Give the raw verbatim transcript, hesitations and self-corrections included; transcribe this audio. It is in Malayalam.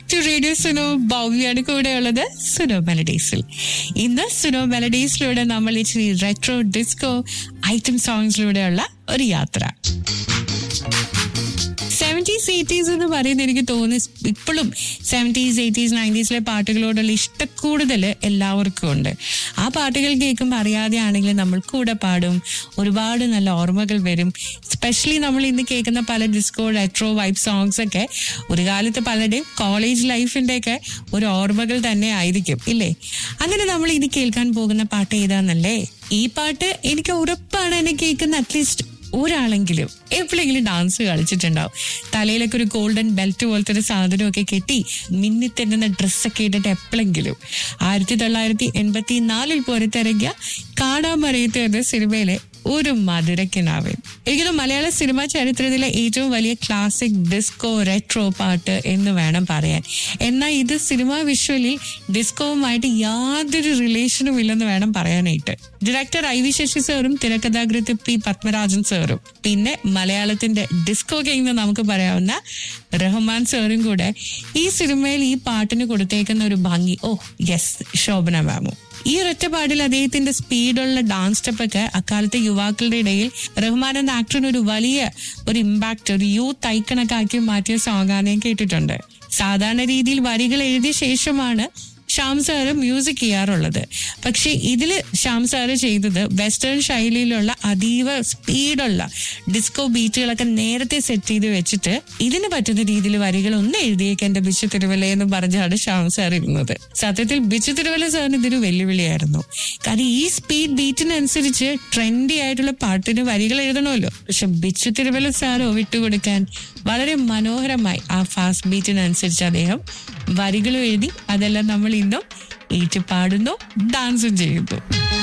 To radio Suno. ബൗവിയാണ് കൂടെയുള്ളത് സുനോ മെലഡീസിൽ. ഇന്ന് സുനോ മെലഡീസിലൂടെ നമ്മൾ ഇച്ചിരി റെട്രോ ഡിസ്കോ ഐറ്റം സോങ്സിലൂടെയുള്ള ഒരു യാത്ര. സെവൻറ്റീസ് എയ്റ്റീസ് എന്ന് പറയുന്നത് എനിക്ക് തോന്നുന്നു ഇപ്പോഴും സെവൻറ്റീസ് എയ്റ്റീസ് നയൻറ്റീസിലെ പാട്ടുകളോടുള്ള ഇഷ്ടക്കൂടുതൽ എല്ലാവർക്കും ഉണ്ട്. ആ പാട്ടുകൾ കേൾക്കുമ്പോൾ അറിയാതെയാണെങ്കിൽ നമ്മൾ കൂടെ പാടും, ഒരുപാട് നല്ല ഓർമ്മകൾ വരും. സ്പെഷ്യലി നമ്മൾ ഇന്ന് കേൾക്കുന്ന പല ഡിസ്കോ റെട്രോ വൈബ് സോങ്സ് ഒക്കെ ഒരു കാലത്ത് പലരുടെയും കോളേജ് ലൈഫിന്റെ ഒക്കെ ഒരു ഓർമ്മകൾ തന്നെ ആയിരിക്കും, ഇല്ലേ? അങ്ങനെ നമ്മൾ ഇനി കേൾക്കാൻ പോകുന്ന പാട്ട് ഏതാന്നല്ലേ? ഈ പാട്ട് എനിക്ക് ഉറപ്പാണ് എന്നെ കേൾക്കുന്ന അറ്റ്ലീസ്റ്റ് ഒരാളെങ്കിലും എപ്പോഴെങ്കിലും ഡാൻസ് കളിച്ചിട്ടുണ്ടാവും. തലയിലൊക്കെ ഒരു ഗോൾഡൻ ബെൽറ്റ് പോലത്തെ ഒരു സാധനമൊക്കെ കെട്ടി മിന്നിത്തെന്നുന്ന ഡ്രസ്സൊക്കെ ഇട്ടിട്ട് എപ്പോഴെങ്കിലും. ആയിരത്തി തൊള്ളായിരത്തി എൺപത്തി നാലിൽ പുറത്തിറങ്ങിയ കാണാമറയത്ത് എന്ന സിനിമയിലെ ഒരു മധുരക്കിനാവൻ. എനിക്കൊരു മലയാള സിനിമാ ചരിത്രത്തിലെ ഏറ്റവും വലിയ ക്ലാസിക് ഡിസ്കോ റെട്രോ പാട്ട് എന്ന് വേണം പറയാൻ. എന്നാൽ ഇത് സിനിമാ വിഷ്വലിൽ ഡിസ്കോവുമായിട്ട് യാതൊരു റിലേഷനും ഇല്ലെന്ന് വേണം പറയാനായിട്ട്. ഡയറക്ടർ ഐ വി ശശി സാറും തിരക്കഥാകൃത്ത് പി പത്മരാജൻ സാറും പിന്നെ മലയാളത്തിന്റെ ഡിസ്കോ കിങ് എന്ന് നമുക്ക് പറയാവുന്ന റഹ്മാൻ സാറും കൂടെ ഈ സിനിമയിൽ ഈ പാട്ടിന് കൊടുത്തേക്കുന്ന ഒരു ഭംഗി, ഓ യെസ്, ശോഭന മാമു. ഈ ഒരൊറ്റ പാട്ടിൽ അദ്ദേഹത്തിന്റെ സ്പീഡുള്ള ഡാൻസ് സ്റ്റെപ്പൊക്കെ അക്കാലത്തെ യുവാക്കളുടെ ഇടയിൽ റഹ്മാൻ എന്ന ആക്ടറിന് ഒരു വലിയ ഒരു ഇമ്പാക്ട്, ഒരു യൂത്ത് ഐക്കണൊക്കെ ആക്കി മാറ്റിയ സോങ്ങാണ് ഞാൻ കേട്ടിട്ടുണ്ട്. സാധാരണ രീതിയിൽ വരികൾ എഴുതിയ ശേഷമാണ് ശ്യാം സാറ് മ്യൂസിക് ചെയ്യാറുള്ളത്. പക്ഷെ ഇതില് ശ്യാം സാറ് ചെയ്തത് വെസ്റ്റേൺ ശൈലിയിലുള്ള അതീവ സ്പീഡുള്ള ഡിസ്കോ ബീറ്റുകളൊക്കെ നേരത്തെ സെറ്റ് ചെയ്ത് വെച്ചിട്ട് ഇതിന് പറ്റുന്ന രീതിയിൽ വരികൾ ഒന്ന് എഴുതിയേക്ക് എന്റെ ബിച്ചു തിരുവല്ല എന്ന് പറഞ്ഞാണ് ശ്യാം സാർ ഇരുന്നത്. സത്യത്തിൽ ബിച്ചു തിരുവല്ല സാറിന് ഇതൊരു വെല്ലുവിളിയായിരുന്നു. കാരണം ഈ സ്പീഡ് ബീറ്റിനനുസരിച്ച് ട്രെൻഡി ആയിട്ടുള്ള പാട്ടിന് വരികൾ എഴുതണമല്ലോ. പക്ഷെ ബിച്ചു തിരുവല്ല സാറോ വിട്ടുകൊടുക്കാൻ വളരെ മനോഹരമായി ആ ഫാസ്റ്റ് ബീറ്റിനനുസരിച്ച് അദ്ദേഹം വരികളും എഴുതി. അതെല്ലാം നമ്മൾ ഇന്നും ഏറ്റുപാടുന്നു, ഡാൻസും ചെയ്യുന്നു.